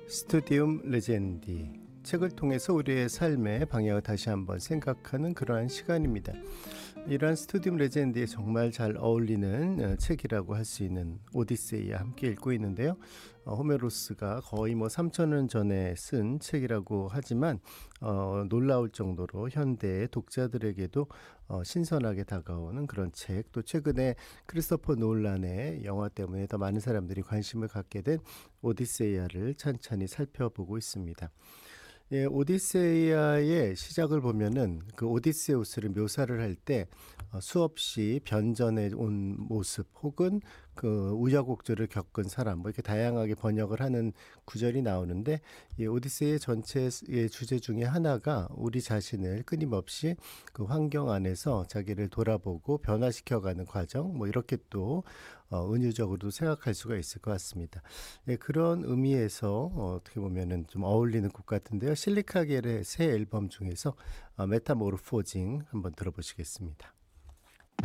스투디움 레전디 책을 통해서 우리의 삶의 방향을 다시 한번 생각하는 그러한 시간입니다. 이러한 스투디움 레전드에 정말 잘 어울리는 책이라고 할 수 있는 오디세이와 함께 읽고 있는데요. 호메로스가 거의 3,000년 전에 쓴 책이라고 하지만 놀라울 정도로 현대의 독자들에게도 신선하게 다가오는 그런 책, 또 최근에 크리스토퍼 놀란의 영화 때문에 더 많은 사람들이 관심을 갖게 된 오디세이아를 찬찬히 살펴보고 있습니다. 예, 오디세이아의 시작을 보면은 그 오디세우스를 묘사를 할 때 수없이 변전해 온 모습 혹은 그 우여곡절을 겪은 사람 이렇게 다양하게 번역을 하는 구절이 나오는데, 이 오디세이 전체의 주제 중에 하나가 우리 자신을 끊임없이 그 환경 안에서 자기를 돌아보고 변화시켜가는 과정, 이렇게 또 은유적으로도 생각할 수가 있을 것 같습니다. 예, 그런 의미에서 어떻게 보면은 좀 어울리는 곡 같은데요. 실리카겔의 새 앨범 중에서 메타모르포징 한번 들어보시겠습니다.